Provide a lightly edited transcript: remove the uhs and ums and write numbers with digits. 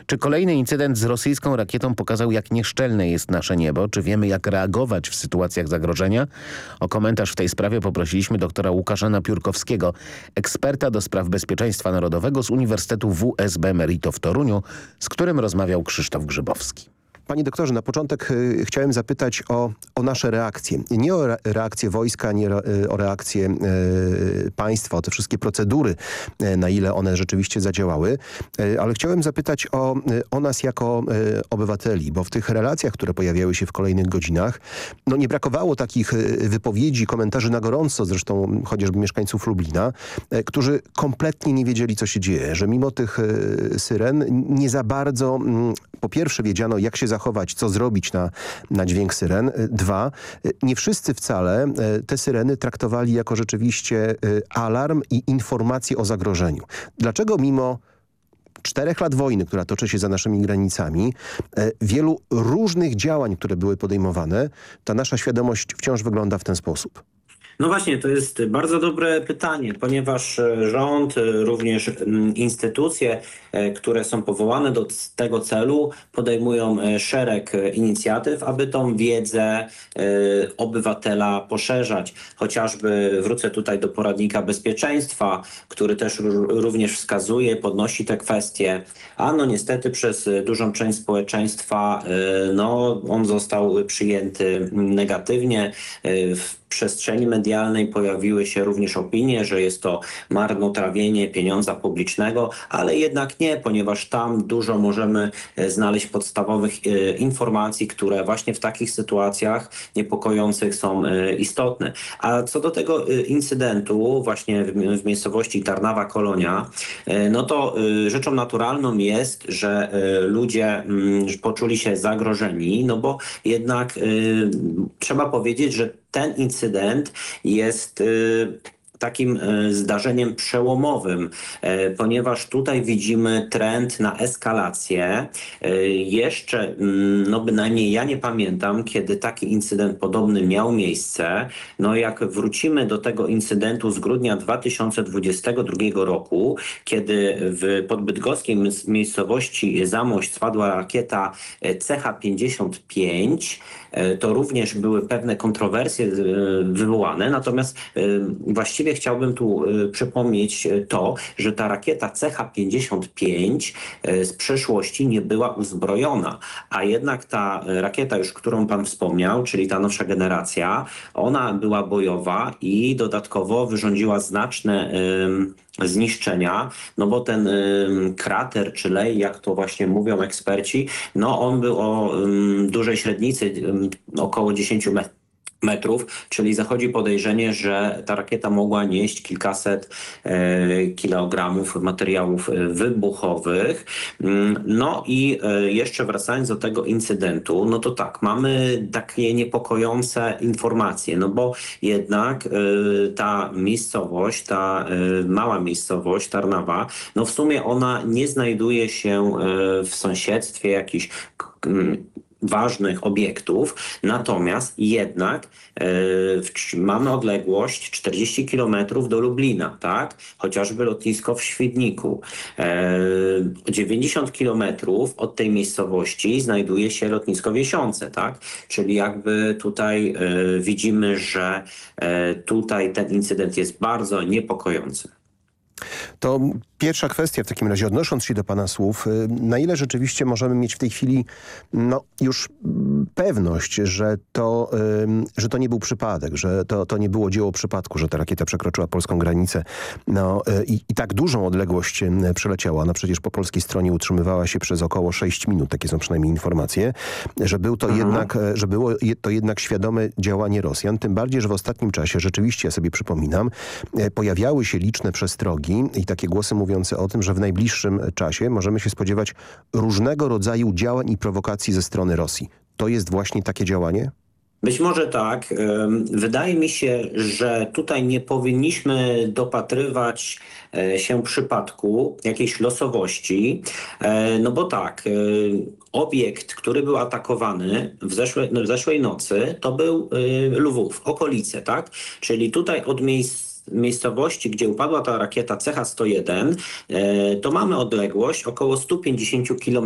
Czy kolejny incydent z rosyjską rakietą pokazał, jak nieszczelne jest nasze niebo? Czy wiemy, jak reagować w sytuacjach zagrożenia? O komentarz w tej sprawie poprosiliśmy doktora Łukasza Napiórkowskiego, eksperta do spraw bezpieczeństwa narodowego z Uniwersytetu WSB Merito w Toruniu, z którym rozmawiał Krzysztof Grzybowski. Panie doktorze, na początek chciałem zapytać o nasze reakcje. Nie o reakcję wojska, nie o reakcję państwa, o te wszystkie procedury, na ile one rzeczywiście zadziałały, ale chciałem zapytać o nas jako obywateli, bo w tych relacjach, które pojawiały się w kolejnych godzinach, no nie brakowało takich wypowiedzi, komentarzy na gorąco, zresztą chociażby mieszkańców Lublina, którzy kompletnie nie wiedzieli, co się dzieje, że mimo tych syren nie za bardzo, po pierwsze wiedziano, jak się zachować, co zrobić na dźwięk syren. Dwa, nie wszyscy wcale te syreny traktowali jako rzeczywiście alarm i informacje o zagrożeniu. Dlaczego mimo 4 lat wojny, która toczy się za naszymi granicami, wielu różnych działań, które były podejmowane, ta nasza świadomość wciąż wygląda w ten sposób? No właśnie, to jest bardzo dobre pytanie, ponieważ rząd, również instytucje, które są powołane do tego celu, podejmują szereg inicjatyw, aby tą wiedzę obywatela poszerzać. Chociażby wrócę tutaj do poradnika bezpieczeństwa, który też również wskazuje, podnosi te kwestie, a no niestety przez dużą część społeczeństwa no, on został przyjęty negatywnie. W przestrzeni medialnej pojawiły się również opinie, że jest to marnotrawienie pieniądza publicznego, ale jednak nie, ponieważ tam dużo możemy znaleźć podstawowych informacji, które właśnie w takich sytuacjach niepokojących są istotne. A co do tego incydentu właśnie w miejscowości Tarnawa-Kolonia, no to rzeczą naturalną jest, że ludzie poczuli się zagrożeni, no bo jednak trzeba powiedzieć, że ten incydent jest takim zdarzeniem przełomowym, ponieważ tutaj widzimy trend na eskalację. Jeszcze, no bynajmniej ja nie pamiętam, kiedy taki incydent podobny miał miejsce. No jak wrócimy do tego incydentu z grudnia 2022 roku, kiedy w podbydgoskiej miejscowości Zamość spadła rakieta CH-55, to również były pewne kontrowersje wywołane, natomiast właściwie chciałbym tu przypomnieć to, że ta rakieta CH-55 z przeszłości nie była uzbrojona, a jednak ta rakieta już, którą pan wspomniał, czyli ta nowsza generacja, ona była bojowa i dodatkowo wyrządziła znaczne zniszczenia, no bo ten krater czy lej, jak to właśnie mówią eksperci, no on był o dużej średnicy, około 10 metrów, czyli zachodzi podejrzenie, że ta rakieta mogła nieść kilkaset kilogramów materiałów wybuchowych. No i jeszcze wracając do tego incydentu, no to tak, mamy takie niepokojące informacje, no bo jednak ta miejscowość, ta mała miejscowość Tarnawa, no w sumie ona nie znajduje się w sąsiedztwie jakichś ważnych obiektów, natomiast jednak mamy odległość 40 km do Lublina, tak? Chociażby lotnisko w Świdniku. 90 km od tej miejscowości znajduje się lotnisko Wiesiące, tak? Czyli jakby tutaj widzimy, że tutaj ten incydent jest bardzo niepokojący. To pierwsza kwestia w takim razie, odnosząc się do pana słów, na ile rzeczywiście możemy mieć w tej chwili no, już pewność, że to nie był przypadek, że to nie było dzieło przypadku, że ta rakieta przekroczyła polską granicę no, i tak dużą odległość przeleciała. Ona przecież po polskiej stronie utrzymywała się przez około 6 minut, takie są przynajmniej informacje, że było to jednak świadome działanie Rosjan. Tym bardziej, że w ostatnim czasie, rzeczywiście ja sobie przypominam, pojawiały się liczne przestrogi i takie głosy mówiące o tym, że w najbliższym czasie możemy się spodziewać różnego rodzaju działań i prowokacji ze strony Rosji. To jest właśnie takie działanie? Być może tak. Wydaje mi się, że tutaj nie powinniśmy dopatrywać się przypadku jakiejś losowości, no bo tak, obiekt, który był atakowany w zeszłej nocy, to był Lwów, okolice, tak? Czyli tutaj od miejscowości, gdzie upadła ta rakieta CH-101, to mamy odległość około 150 km.